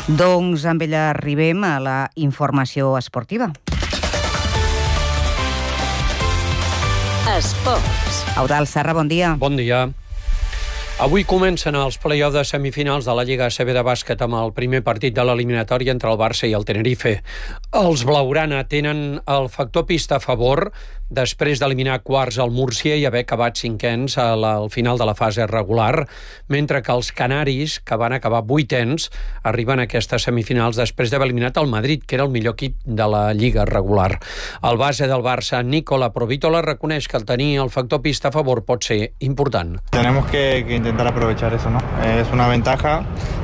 Doncs amb ella arribem a la informació esportiva. Esports. Eudald Serra, bon dia. Bon dia. Avui comencen els play-offs de semifinals de la Lliga ACB de bàsquet amb el primer partit de l'eliminatòria entre el Barça i el Tenerife. Els blaugrana tenen el factor pista a favor després d'eliminar quarts al Múrcia i haver acabat cinquens al final de la fase regular, mentre que els canaris, que van acabar vuitens, arriben a aquestes semifinals després d'haver eliminat el Madrid, que era el millor equip de la Lliga regular. El base del Barça, Nicola Provítola, reconeix que el tenir el factor pista a favor pot ser important. Tenemos que intentar aprovechar eso, ¿no? Es una ventaja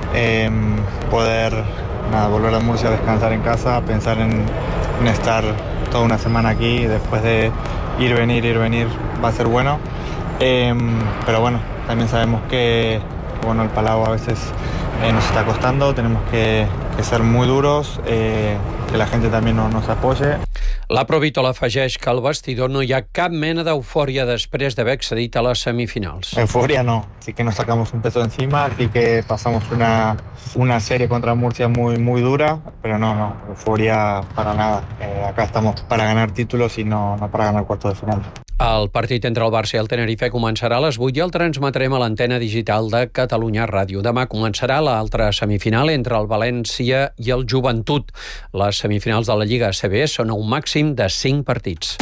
poder volver a Murcia, descansar en casa, pensar en estar toda una semana aquí y después de ir, venir, va a ser bueno. Pero bueno, también sabemos que el Palau a veces nos está costando, tenemos que ser muy duros, que la gente también nos apoye. La Provítola afegeix que al vestidor no hi ha cap mena d'eufòria després d'haver accedit a les semifinals. Euforia no, sí que nos sacamos un peso encima, sí que pasamos una serie contra Murcia muy dura, pero no, euforia para nada. Acá estamos para ganar títulos y no para ganar cuartos de final. El partit entre el Barça i el Tenerife començarà a les 8 i el transmetrem a l'antena digital de Catalunya Ràdio. Demà començarà l'altra semifinal entre el València i el Joventut. Les semifinals de la Lliga ACB són a un màxim de 5 partits.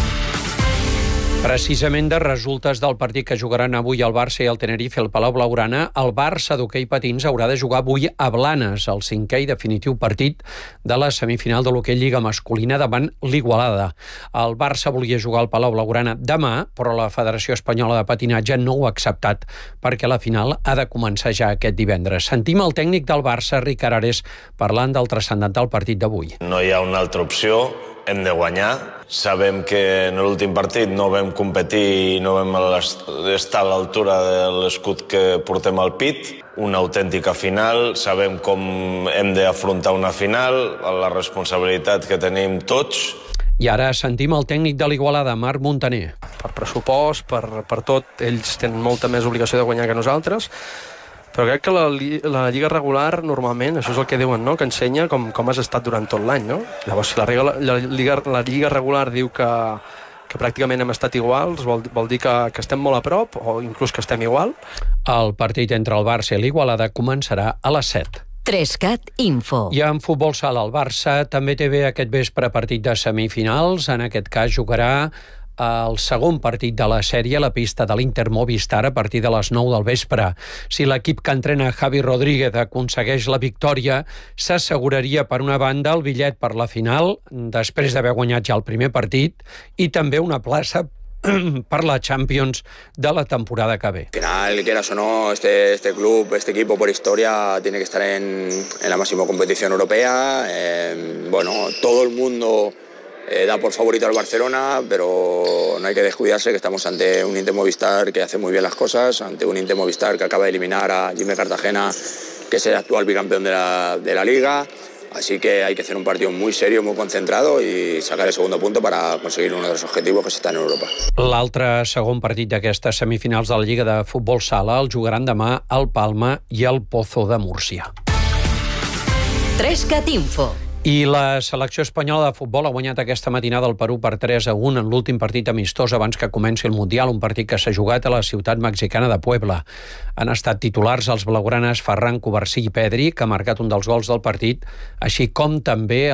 Precisament de resultes del partit que jugaran avui el Barça i el Tenerife al Palau Blaugrana, el Barça d'hoquei patins haurà de jugar avui a Blanes, el 5è i definitiu partit de la semifinal de l'hoquei Lliga masculina davant l'Igualada. El Barça volia jugar al Palau Blaugrana demà, però la Federació Espanyola de Patinatge no ho ha acceptat perquè la final ha de començar ja aquest divendres. Sentim el tècnic del Barça, Ricard Ares, parlant del transcendental partit d'avui. No hi ha una altra opció, hem de guanyar. Sabem que en l'últim partit no vam competir i no vam estar a l'altura de l'escut que portem al pit. Una autèntica final, sabem com hem d'afrontar una final, la responsabilitat que tenim tots. I ara sentim el tècnic de l'Igualada, Marc Montaner. Per pressupost, per tot, ells tenen molta més obligació de guanyar que nosaltres, però crec que la Lliga regular, normalment, això és el que diuen, no?, que ensenya com has estat durant tot l'any, no? Llavors, si la Lliga regular diu que pràcticament hem estat iguals, vol dir que estem molt a prop, o inclús que estem igual. El partit entre el Barça i l'Igualada començarà a les 7. 3CAT Info. I en futbol sala, el Barça també té bé aquest vespre partit de semifinals. En aquest cas jugarà el segon partit de la sèrie a la pista de l'Inter Movistar a partir de les 9 del vespre. Si l'equip que entrena Javi Rodríguez aconsegueix la victòria, s'asseguraria per una banda el bitllet per la final, després d'haver guanyat ja el primer partit, i també una plaça per la Champions de la temporada que ve. Al final, quieras o no, este club, este equipo por historia tiene que estar en la máxima competición europea. Todo el mundo da por favorito al Barcelona, pero no hay que descuidarse que estamos ante un Inter Movistar que hace muy bien las cosas, ante un Inter Movistar que acaba de eliminar a Jimmy Cartagena, que es el actual bicampeón de la Liga. Así que hay que hacer un partido muy serio, muy concentrado y sacar el segundo punto para conseguir uno de los objetivos que es estar en Europa. L'altre segon partit d'aquestes semifinals de la Lliga de Futbol Sala el jugaran demà el Palma i el Pozo de Múrcia. 3CAT Info. I la selecció espanyola de futbol ha guanyat aquesta matinada el Perú per 3-1 en l'últim partit amistós abans que comenci el Mundial, un partit que s'ha jugat a la ciutat mexicana de Puebla. Han estat titulars els blaugranes Ferran Covarsí i Pedri, que ha marcat un dels gols del partit, així com també